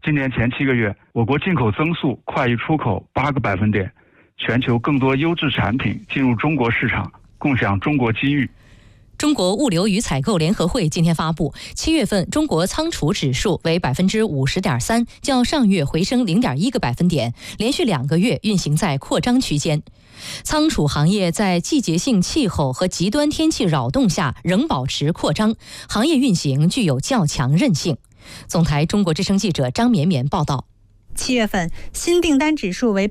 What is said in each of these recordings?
今年前7个月，我国进口增速快于出口8个百分点，全球更多优质产品进入中国市场，共享中国机遇。 中国物流与采购联合会今天发布，7月份中国仓储指数为 50.3%， 较上月回升 0.1个百分点，连续2个月运行在扩张区间。仓储行业在季节性气候和极端天气扰动下仍保持扩张，行业运行具有较强韧性。总台中国之声记者张绵绵报道。 7月份新订单指数为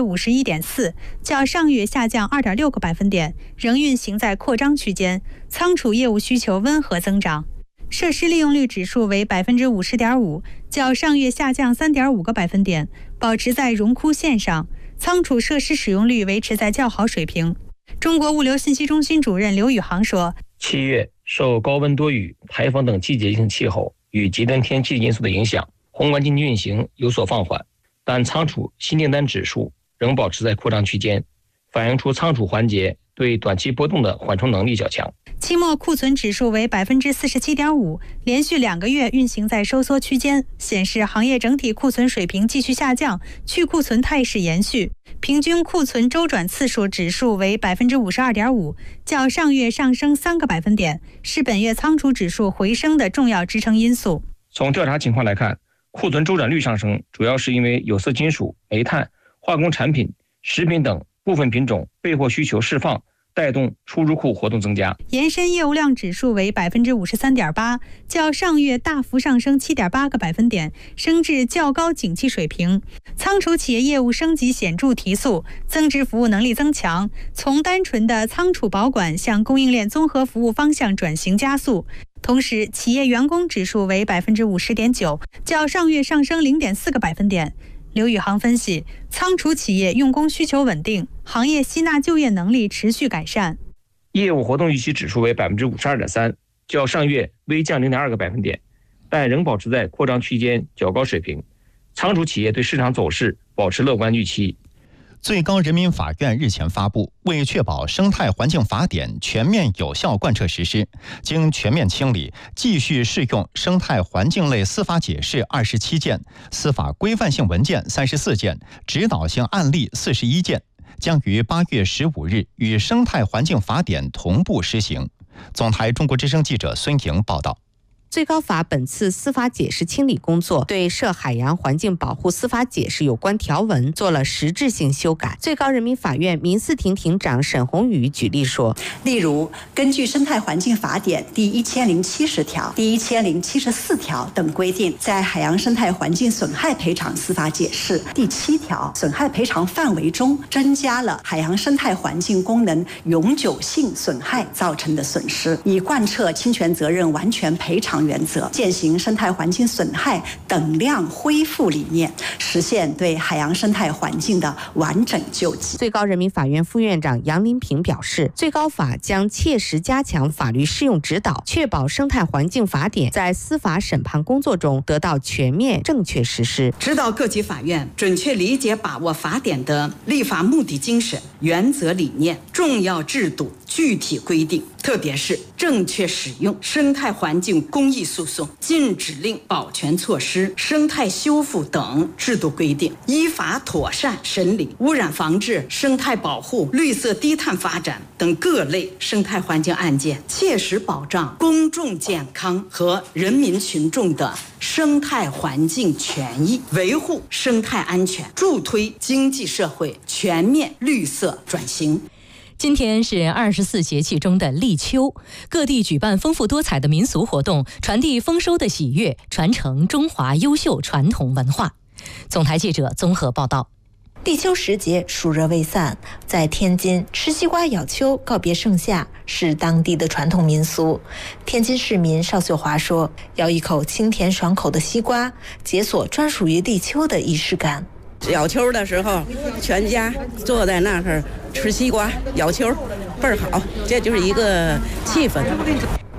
51.4%， 较上月下降 2.6个百分点，仍运行在扩张区间，仓储业务需求温和增长。设施利用率指数为 50.5%， 较上月下降 3.5个百分点，保持在荣枯线上，仓储设施使用率维持在较好水平。中国物流信息中心主任刘宇航说 ，7月受高温多雨、台风等季节性气候与极端天气因素的影响，宏观经济运行有所放缓，但仓储新订单指数仍保持在扩张区间，反映出仓储环节对短期波动的缓冲能力较强。 期末库存指数为 47.5%， 连续2个月运行在收缩区间，显示行业整体库存水平继续下降，去库存态势延续。平均库存周转次数指数为 52.5%， 较上月上升3个百分点，是本月仓储指数回升的重要支撑因素。 从调查情况来看，库存周转率上升主要是因为有色金属、煤炭、化工产品、食品等部分品种备货需求释放，带动出入库活动增加。 延伸业务量指数为 53.8%， 较上月大幅上升 7.8个百分点，升至较高景气水平。仓储企业业务升级显著提速，增值服务能力增强，从单纯的仓储保管向供应链综合服务方向转型加速。同时，企业员工指数为 50.9%， 较上月上升 0.4个百分点。刘宇航分析，仓储企业用工需求稳定，行业吸纳就业能力持续改善。 业务活动预期指数为 52.3%， 较上月微降 0.2个百分点，但仍保持在扩张区间较高水平。仓储企业对市场走势保持乐观预期。 最高人民法院日前发布，为确保生态环境法典全面有效贯彻实施，经全面清理，继续适用生态环境类司法解释27件、司法规范性文件34件、指导性案例41件，将于8月15日与生态环境法典同步施行。总台中国之声记者孙莹报道。 最高法本次司法解释清理工作对涉海洋环境保护司法解释有关条文做了实质性修改。最高人民法院民事庭庭长沈宏宇举例说， 例如根据生态环境法典第1070条、第1074条等规定，在海洋生态环境损害赔偿司法解释第7条损害赔偿范围中增加了海洋生态环境功能永久性损害造成的损失，以贯彻侵权责任完全赔偿原则，践行生态环境损害等量恢复理念，实现对海洋生态环境的完整救济。 最高人民法院副院长杨林平表示，最高法将切实加强法律适用指导，确保生态环境法典在司法审判工作中得到全面正确实施， 指导各级法院准确理解把握法典的立法目的精神、原则理念、重要制度、具体规定，特别是正确使用生态环境公益诉讼、禁止令、保全措施、生态修复等制度规定，依法妥善审理污染防治、生态保护、绿色低碳发展等各类生态环境案件，切实保障公众健康和人民群众的生态环境权益，维护生态安全，助推经济社会全面绿色转型。 今天是24节气中的立秋，各地举办丰富多彩的民俗活动，传递丰收的喜悦，传承中华优秀传统文化。总台记者综合报道。 立秋时节，暑热未散，在天津吃西瓜咬秋告别盛夏是当地的传统民俗。天津市民邵秀华说，咬一口清甜爽口的西瓜，解锁专属于立秋的仪式感。 咬秋的时候，全家坐在那儿吃西瓜咬秋，倍儿好，这就是一个气氛。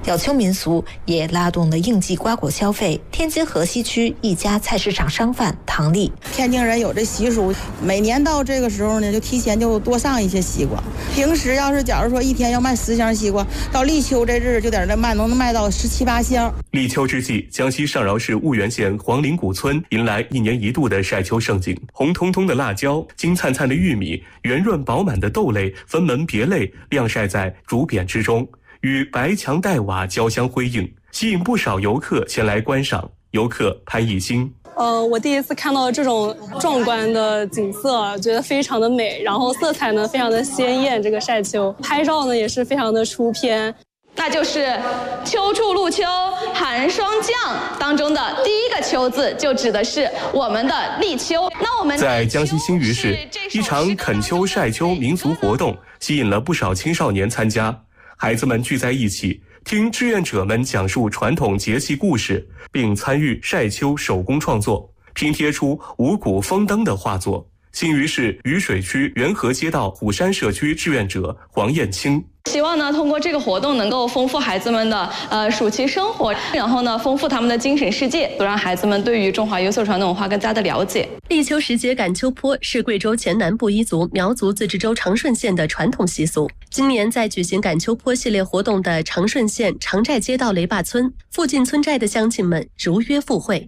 咬秋民俗也拉动了应季瓜果消费。天津河西区一家菜市场商贩唐丽， 天津人有这习俗，每年到这个时候呢，就提前就多上一些西瓜。平时要是假如说一天要卖10箱西瓜，到立秋这日就在这卖，能卖到17、18箱。 立秋之际，江西上饶市婺源县黄陵古村迎来1年1度的晒秋盛景。红彤彤的辣椒、金灿灿的玉米、圆润饱满的豆类分门别类晾晒在竹匾之中，与白墙黛瓦交相辉映，吸引不少游客前来观赏。游客潘艺兴。 我第一次看到这种壮观的景色，觉得非常的美，然后色彩呢非常的鲜艳。这个晒秋拍照呢也是非常的出片。 那就是秋处露秋寒霜降当中的第一个秋字，就指的是我们的立秋。那我们在江西新余市，一场啃秋晒秋民俗活动吸引了不少青少年参加，孩子们聚在一起，听志愿者们讲述传统节气故事，并参与晒秋手工创作，拼贴出五谷丰登的画作。新余市渝水区元河街道虎山社区志愿者黄艳青。 希望呢，通过这个活动能够丰富孩子们的暑期生活，然后呢，丰富他们的精神世界，多让孩子们对于中华优秀传统文化更加的了解。 立秋时节赶秋坡是贵州黔南布依族苗族自治州长顺县的传统习俗。今年在举行赶秋坡系列活动的长顺县长寨街道雷坝村附近村寨的乡亲们如约赴会。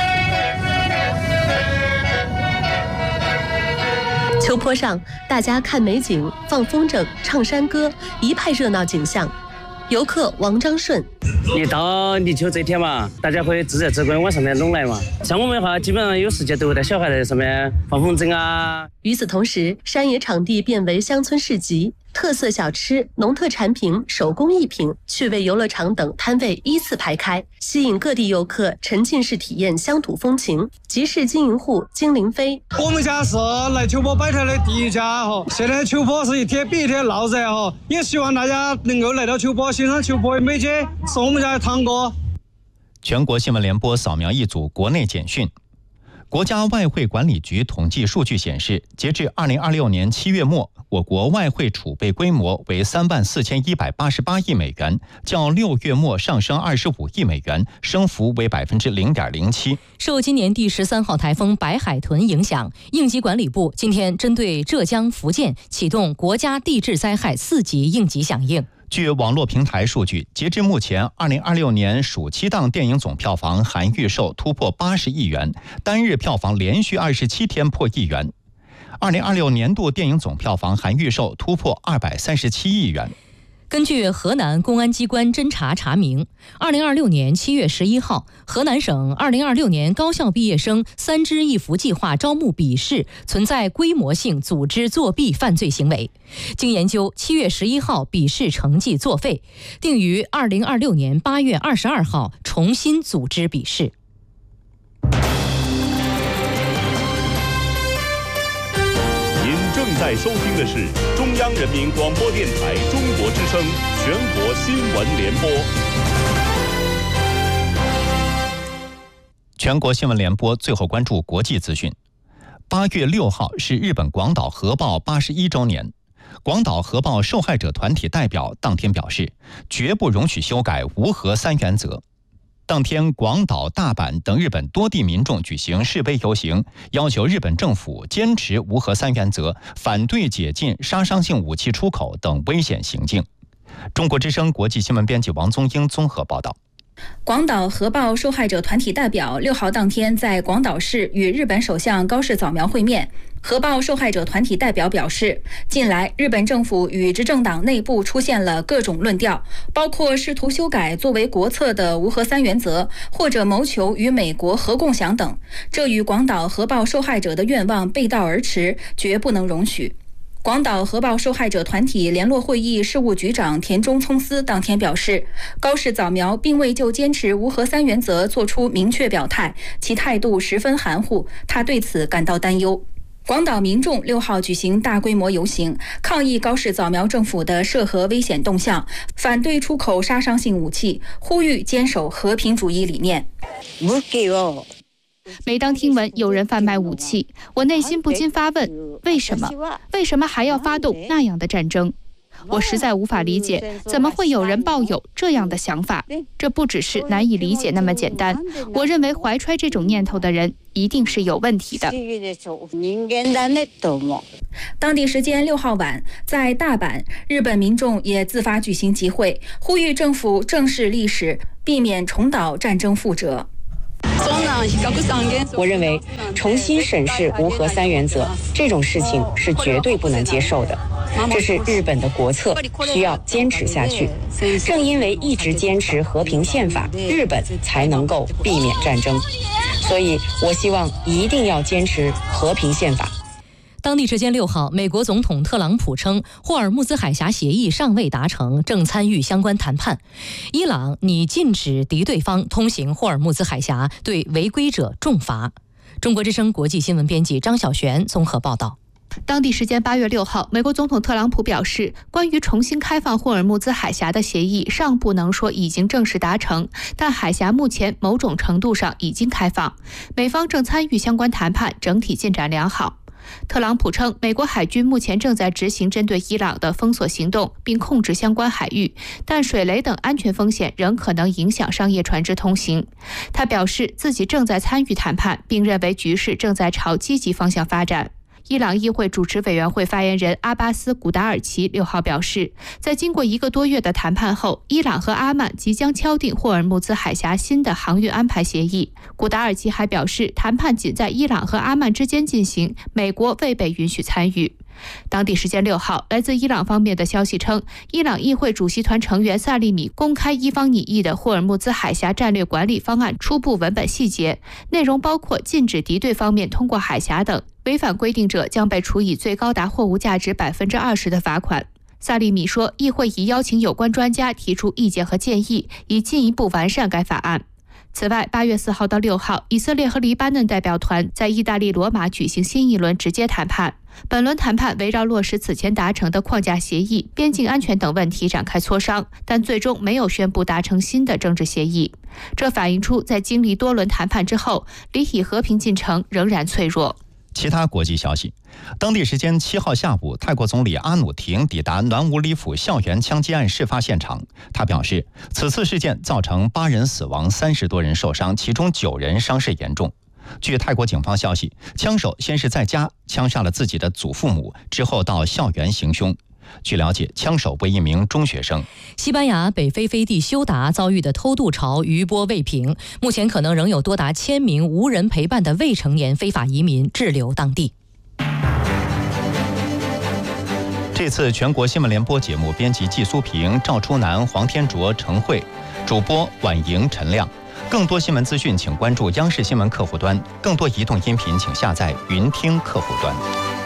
秋坡上，大家看美景、放风筝、唱山歌，一派热闹景象。游客王章顺： 一到立秋这天嘛，大家会自热自关往上面拢来嘛。像我们的话，基本上有时间都会带小孩在上面放风筝啊。 与此同时，山野场地变为乡村市集，特色小吃、农特产品、手工艺品、趣味游乐场等摊位依次排开，吸引各地游客沉浸式体验乡土风情。集市经营户金凌飞： 我们家是来秋坡摆摊的第一家哈，现在秋坡是一天比一天闹热哈，也希望大家能够来到秋坡欣赏秋坡的美景，是我们家的堂哥。 全国新闻联播扫描一组国内简讯。国家外汇管理局统计数据显示，截至2026年7月末，我国外汇储备规模为34188亿美元，较6月末上升25亿美元，升幅为0.07%。 受今年第13号台风白海豚影响，应急管理部今天针对浙江、福建启动国家地质灾害4级应急响应。 据网络平台数据，截至目前，2026年暑期档电影总票房含预售突破80亿元，单日票房连续27天破1亿元。2026年度电影总票房含预售突破237亿元。 根据河南公安机关侦查查明，2026年7月11号，河南省2026年高校毕业生3支一扶计划招募笔试存在规模性组织作弊犯罪行为。经研究，7月11号笔试成绩作废，定于2026年8月22号重新组织笔试。 正在收听的是中央人民广播电台中国之声全国新闻联播。 全国新闻联播最后关注国际资讯。8月6号是日本广岛核爆81周年。广岛核爆受害者团体代表当天表示，绝不容许修改无核3原则。当天，广岛、大阪等日本多地民众举行示威游行，要求日本政府坚持无核3原则，反对解禁杀伤性武器出口等危险行径。中国之声国际新闻编辑王宗英综合报道。 广岛核爆受害者团体代表6号当天在广岛市与日本首相高市早苗会面。核爆受害者团体代表表示，近来日本政府与执政党内部出现了各种论调，包括试图修改作为国策的无核3原则，或者谋求与美国核共享等，这与广岛核爆受害者的愿望背道而驰，绝不能容许。广岛核爆受害者团体联络会议事务局长田中聪司当天表示，高市早苗并未就坚持无核3原则作出明确表态，其态度十分含糊，他对此感到担忧。广岛民众6号举行大规模游行，抗议高市早苗政府的涉核危险动向，反对出口杀伤性武器，呼吁坚守和平主义理念。 每当听闻有人贩卖武器，我内心不禁发问：为什么？为什么还要发动那样的战争？ 我实在无法理解，怎么会有人抱有这样的想法？这不只是难以理解那么简单。我认为怀揣这种念头的人一定是有问题的。 当地时间6号晚，在大阪，日本民众也自发举行集会，呼吁政府正视历史，避免重蹈战争覆辙。 我认为重新审视无核3原则这种事情是绝对不能接受的，这是日本的国策，需要坚持下去。正因为一直坚持和平宪法，日本才能够避免战争。所以我希望一定要坚持和平宪法。 当地时间6号，美国总统特朗普称，霍尔木兹海峡协议尚未达成，正参与相关谈判。伊朗拟禁止敌对方通行霍尔木兹海峡，对违规者重罚。中国之声国际新闻编辑张晓璇综合报道。 当地时间8月6号，美国总统特朗普表示，关于重新开放霍尔木兹海峡的协议尚不能说已经正式达成，但海峡目前某种程度上已经开放，美方正参与相关谈判，整体进展良好。特朗普称，美国海军目前正在执行针对伊朗的封锁行动，并控制相关海域，但水雷等安全风险仍可能影响商业船只通行。他表示自己正在参与谈判，并认为局势正在朝积极方向发展。伊朗议会主持委员会发言人阿巴斯·古达尔奇6号表示，在经过1个多月的谈判后，伊朗和阿曼即将敲定霍尔木兹海峡新的航运安排协议。古达尔奇还表示，谈判仅在伊朗和阿曼之间进行，美国未被允许参与。当地时间6号，来自伊朗方面的消息称，伊朗议会主席团成员萨利米公开伊方拟议的霍尔木兹海峡战略管理方案初步文本细节，内容包括禁止敌对方面通过海峡等，违反规定者将被处以最高达货物价值20%的罚款。萨利米说，议会已邀请有关专家提出意见和建议，以进一步完善该法案。此外，8月4号到6号，以色列和黎巴嫩代表团在意大利罗马举行新一轮直接谈判。本轮谈判围绕落实此前达成的框架协议、边境安全等问题展开磋商，但最终没有宣布达成新的政治协议。这反映出在经历多轮谈判之后，离以和平进程仍然脆弱。 其他国际消息，当地时间7号下午，泰国总理阿努廷抵达暖武里府校园枪击案事发现场。他表示，此次事件造成8人死亡，30多人受伤，其中9人伤势严重。据泰国警方消息，枪手先是在家枪杀了自己的祖父母，之后到校园行凶。据了解，枪手为一名中学生。 西班牙北非飞地休达遭遇的偷渡潮余波未平，目前可能仍有多达1000名无人陪伴的未成年非法移民滞留当地。 这次全国新闻联播节目编辑季苏平、赵初南、黄天卓、程慧，主播婉莹、陈亮。更多新闻资讯请关注央视新闻客户端，更多移动音频请下载云听客户端。